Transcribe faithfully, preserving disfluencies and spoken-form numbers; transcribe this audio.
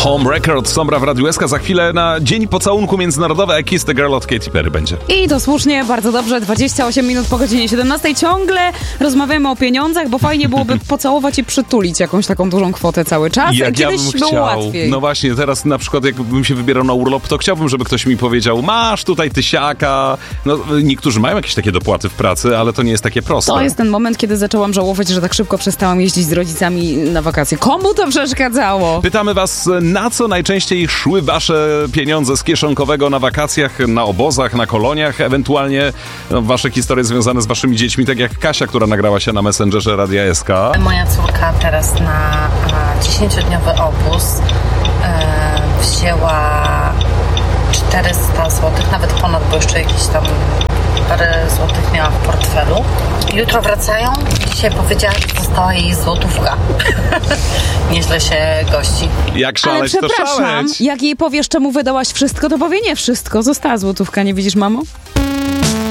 Home Record, Sombra w Radiu S K. Za chwilę na Dzień Pocałunku Międzynarodowy I Kiss the Girl od Katy Perry będzie. I to słusznie, bardzo dobrze, dwadzieścia osiem minut po godzinie siedemnastej. Ciągle rozmawiamy o pieniądzach, bo fajnie byłoby pocałować i przytulić jakąś taką dużą kwotę cały czas. Jak Kiedyś ja bym było chciał. łatwiej. No właśnie, teraz na przykład jakbym się wybierał na urlop, to chciałbym, żeby ktoś mi powiedział, masz tutaj tysiaka. No, niektórzy mają jakieś takie dopłaty w pracy, ale to nie jest takie proste. To jest ten moment, kiedy zaczęłam żałować, że tak szybko przestałam jeździć z rodzicami na wakacje. Komu to przeszkadzało? Pytamy was, na co najczęściej szły wasze pieniądze z kieszonkowego na wakacjach, na obozach, na koloniach, ewentualnie no, wasze historie związane z waszymi dziećmi, tak jak Kasia, która nagrała się na Messengerze Radia S K. Moja córka teraz na dziesięciodniowy obóz e, wzięła czterysta złotych, nawet ponad, bo jeszcze jakieś tam parę złotych miała w portfelu. Jutro wracają. Dzisiaj powiedziała, że została jej złotówka. Nieźle się gości. Jak szaleć, Ale to przepraszam, szaleć. jak jej powiesz, czemu wydałaś wszystko, to powie nie wszystko. Została złotówka, nie widzisz, mamo?